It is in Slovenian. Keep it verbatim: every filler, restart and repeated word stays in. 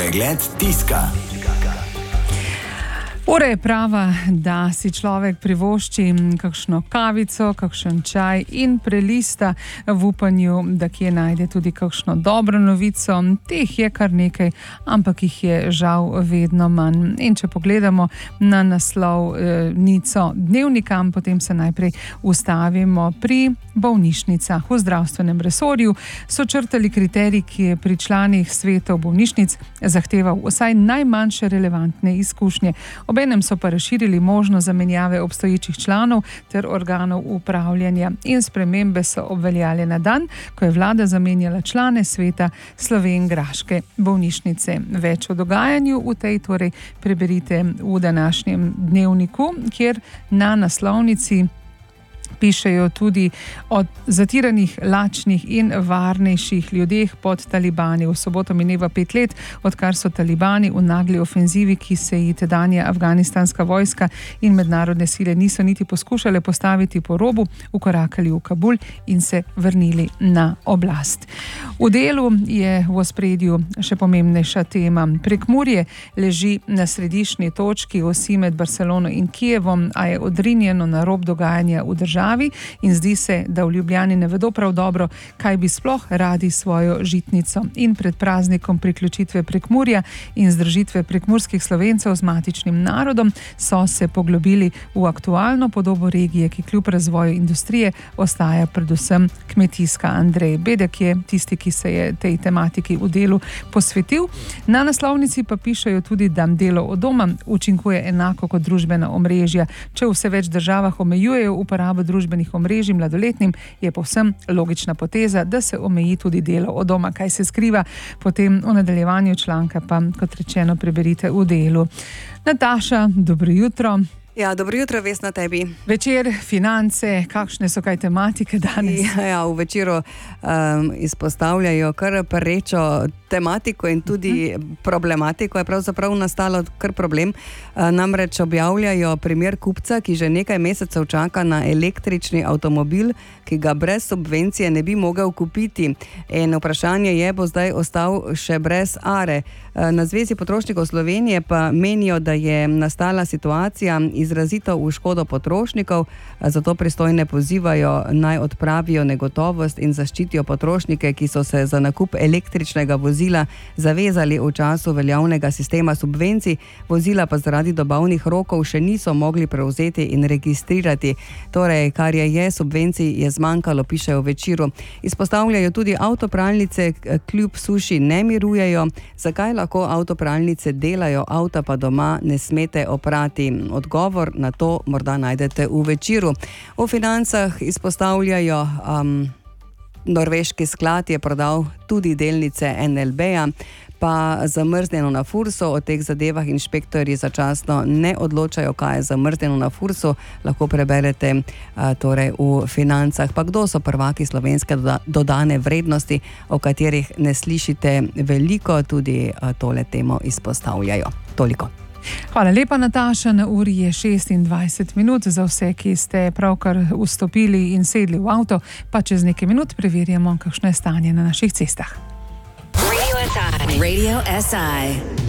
Pregled tiska. Ura je prava, da si človek privošči kakšno kavico, kakšen čaj in prelista v upanju, da kje najde tudi kakšno dobro novico. Teh je kar nekaj, ampak jih je žal vedno manj. In če pogledamo na naslovnico dnevnika, potem se najprej ustavimo pri bolnišnicah. V zdravstvenem resorju so črtali kriterij, ki je pri članih svetov bolnišnic zahteval vsaj najmanjše relevantne izkušnje. Obenem so pa razširili možnost zamenjave obstoječih članov ter organov upravljanja in spremembe so obveljale na dan, ko je vlada zamenjala člane sveta slovenjgraške bolnišnice. Več o dogajanju v tej torej preberite v današnjem dnevniku, kjer na naslovnici pišejo tudi o zatiranih, lačnih in varnejših ljudeh pod talibani. V soboto mineva pet let, odkar so talibani v nagli ofenzivi, ki se ji tedanja afganistanska vojska in mednarodne sile niso niti poskušale postaviti po robu, ukorakali v Kabul in se vrnili na oblast. V delu je v ospredju še pomembnejša tema. Prekmurje leži na središčni točki osi med Barcelono in Kijevom, a je odrinjeno na rob dogajanja v državi in zdi se, da v Ljubljani ne vedo prav dobro, kaj bi sploh radi svojo žitnico. In pred praznikom priključitve Prekmurja in združitve prekmurskih Slovencev z matičnim narodom so se poglobili v aktualno podobo regije, ki kljub razvoju industrije ostaja predvsem kmetijska. Andrej Bedek je tisti, ki se je tej tematiki v delu posvetil. Na naslovnici pa pišejo tudi, da delo od doma učinkuje enako kot družbena omrežja. Če v vse več državah omejujejo uporabo družbenih omrežij mladoletnim, je povsem logična poteza, da se omeji tudi delo od doma. Kaj se skriva potem v nadaljevanju članka, pa kot rečeno preberite v delu. Nataša, dobro jutro. Ja, dobro jutro, Vesna, tebi. Večer, finance, kakšne so kaj tematike danes? Ja, ja v Večeru um, izpostavljajo kar perečo tematiko in tudi problematiko, je pravzaprav nastalo kar problem. Uh, namreč objavljajo primer kupca, ki že nekaj mesecev čaka na električni avtomobil, ki ga brez subvencije ne bi mogel kupiti. In vprašanje je, bo zdaj ostal še brez are. Uh, na Zvezi potrošnikov Slovenije pa menijo, da je nastala situacija izrazito v škodo potrošnikov, zato pristojne pozivajo naj odpravijo negotovost in zaščitijo potrošnike, ki so se za nakup električnega vozila zavezali v času veljavnega sistema subvencij, vozila pa zaradi dobavnih rokov še niso mogli prevzeti in registrirati. Torej, kar je je, subvencij je zmanjkalo, pišejo v Večeru. Izpostavljajo tudi avtopralnice, kljub suši ne mirujejo. Zakaj lahko avtopralnice delajo, avta pa doma ne smete oprati? Odgovor na to morda najdete v Večeru. V financah izpostavljajo, um, norveški sklad je prodal tudi delnice en el be-ja, pa zamrznjeno na Fursu. O teh zadevah inšpektorji začasno ne odločajo, kaj je zamrznjeno na Fursu. Lahko preberete a, torej v financah. Pa kdo so prvaki slovenske doda- dodane vrednosti, o katerih ne slišite veliko, tudi a, tole temo izpostavljajo. Toliko. Hvala lepa, Nataša. Na uri je šestindvajset minut. Za vse, ki ste pravkar vstopili in sedli v avto, pa čez nekaj minut preverjamo, kakšno je stanje na naših cestah. Radio S I. Radio S I.